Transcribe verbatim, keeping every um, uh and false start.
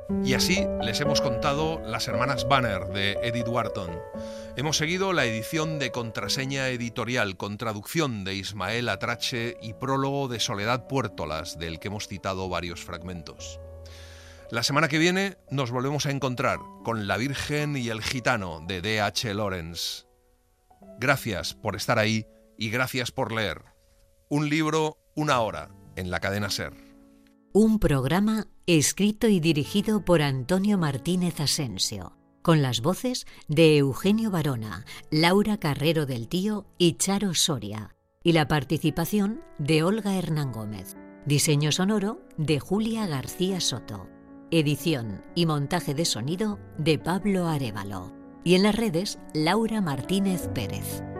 Y así les hemos contado Las hermanas Banner de Edith Wharton. Hemos seguido la edición de Contraseña Editorial con traducción de Ismael Atrache y prólogo de Soledad Puertolas, del que hemos citado varios fragmentos. La semana que viene nos volvemos a encontrar con La Virgen y el Gitano de D H Lawrence. Gracias por estar ahí y gracias por leer. Un libro, una hora, en la cadena SER. Un programa escrito y dirigido por Antonio Martínez Asensio, con las voces de Eugenio Barona, Laura Carrero del Tío y Charo Soria, y la participación de Olga Hernán Gómez. Diseño sonoro de Julia García Soto. Edición y montaje de sonido de Pablo Arévalo. Y en las redes, Laura Martínez Pérez.